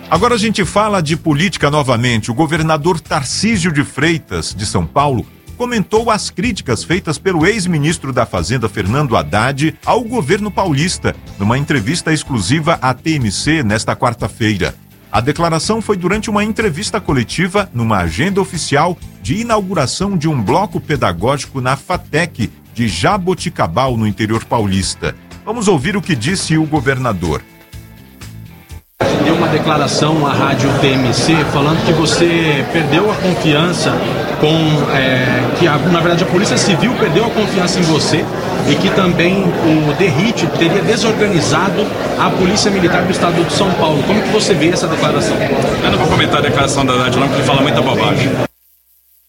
Agora a gente fala de política novamente. O governador Tarcísio de Freitas, de São Paulo, comentou as críticas feitas pelo ex-ministro da Fazenda, Fernando Haddad, ao governo paulista, numa entrevista exclusiva à TMC nesta quarta-feira. A declaração foi durante uma entrevista coletiva numa agenda oficial de inauguração de um bloco pedagógico na FATEC de Jaboticabal, no interior paulista. Vamos ouvir o que disse o governador. Deu uma declaração à rádio TMC falando que você perdeu a confiança na verdade a Polícia Civil perdeu a confiança em você e que também o DERIT teria desorganizado a Polícia Militar do Estado de São Paulo. Como que você vê essa declaração? Eu não vou comentar a declaração da Haddad não, porque ele fala muita bobagem.